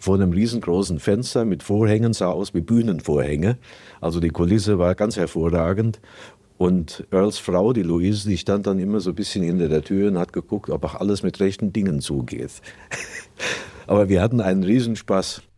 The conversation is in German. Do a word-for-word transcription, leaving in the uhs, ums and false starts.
vor einem riesengroßen Fenster mit Vorhängen, sah aus wie Bühnenvorhänge. Also die Kulisse war ganz hervorragend. Und Earls Frau, die Louise, die stand dann immer so ein bisschen hinter der Tür und hat geguckt, ob auch alles mit rechten Dingen zugeht. Aber wir hatten einen Riesenspaß.